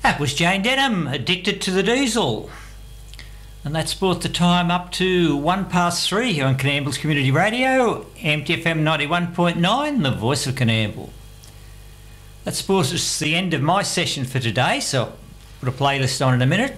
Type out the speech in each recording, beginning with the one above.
That was Jane Denham, Addicted to the Diesel. And that's brought the time up to 3:01 here on Coonamble's Community Radio, MTFM 91.9, the voice of Coonamble. That's brought us to the end of my session for today, so I'll put a playlist on in a minute.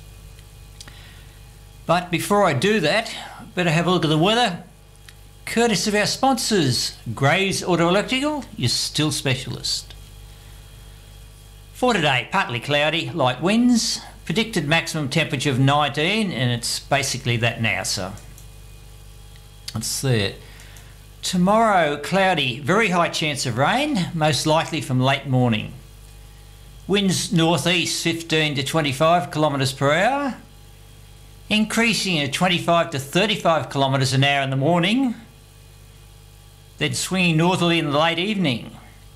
But before I do that, better have a look at the weather. Courtesy of our sponsors, Graves Auto Electrical, your still specialist. For today, partly cloudy, light winds, predicted maximum temperature of 19, and it's basically that now, so let's see it. Tomorrow, cloudy, very high chance of rain, most likely from late morning. Winds northeast 15 to 25 kilometres per hour, increasing at 25 to 35 kilometres an hour in the morning, then swinging northerly in the late evening.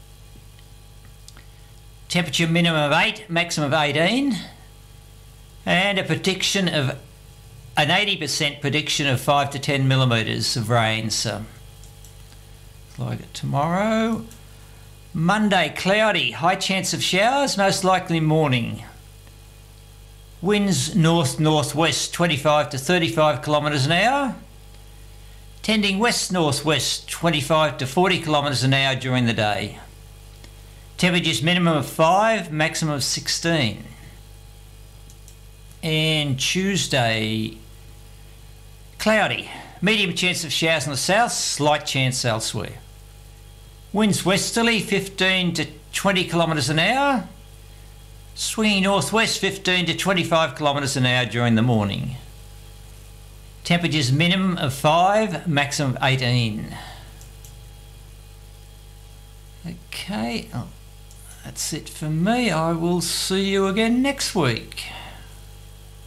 Temperature minimum of 8, maximum of 18, and a prediction of an 80% prediction of 5 to 10 millimetres of rain. So, like it tomorrow. Monday, cloudy, high chance of showers, most likely morning. Winds north-northwest 25 to 35 kilometres an hour, tending west-northwest 25 to 40 kilometres an hour during the day. Temperatures minimum of 5, maximum of 16. And Tuesday, cloudy, medium chance of showers in the south, slight chance elsewhere. Winds westerly 15 to 20 kilometres an hour, swinging northwest 15 to 25 kilometres an hour during the morning. Temperatures minimum of 5, maximum of 18. Okay, that's it for me. I will see you again next week.